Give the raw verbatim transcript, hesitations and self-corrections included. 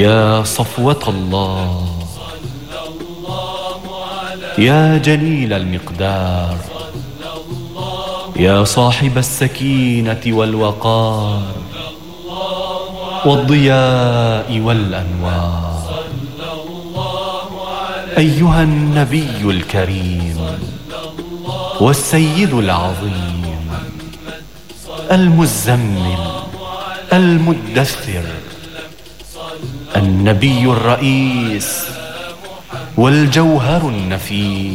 يا صفوة الله، يا جليل المقدار، يا صاحب السكينة والوقار والضياء والأنوار، أيها النبي الكريم والسيد العظيم المزمل المدثر، النبي الرئيس والجوهر النفيس.